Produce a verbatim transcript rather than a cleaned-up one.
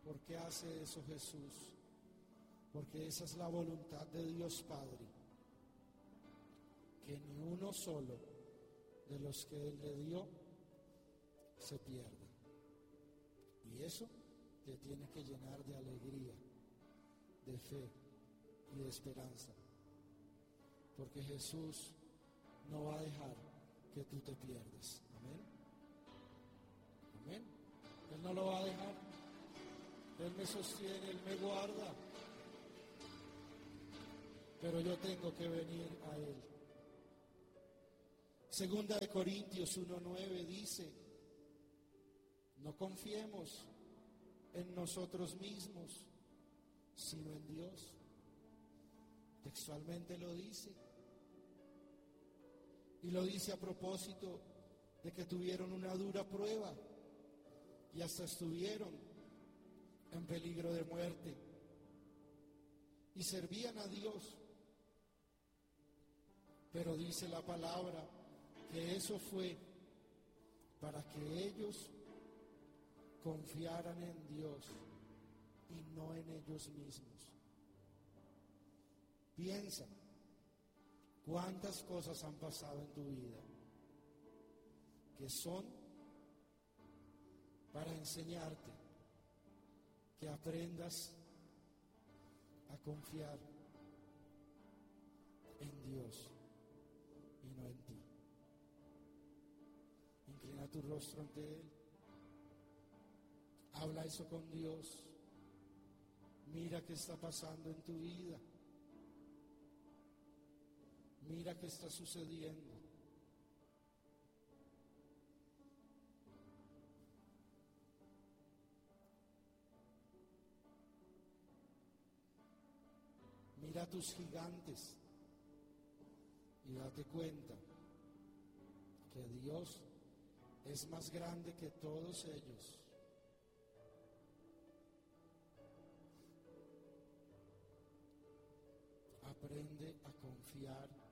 ¿Por qué hace eso Jesús? Porque esa es la voluntad de Dios Padre, que ni uno solo de los que Él le dio se pierda. Y eso te tiene que llenar de alegría, de fe y de esperanza, porque Jesús no va a dejar que tú te pierdas. Amén. Amén. Él no lo va a dejar. Él me sostiene, Él me guarda. Pero yo tengo que venir a Él. Segunda de Corintios uno nueve dice: no confiemos en nosotros mismos, sino en Dios. Textualmente lo dice. Y lo dice a propósito de que tuvieron una dura prueba y hasta estuvieron en peligro de muerte. Y servían a Dios. Pero dice la palabra que eso fue para que ellos confiaran en Dios y no en ellos mismos. Piensa cuántas cosas han pasado en tu vida que son para enseñarte que aprendas a confiar en Dios y no en ti. Inclina tu rostro ante Él. Habla eso con Dios. Mira qué está pasando en tu vida. Mira qué está sucediendo. Mira tus gigantes y date cuenta que Dios es más grande que todos ellos. Aprende a confiar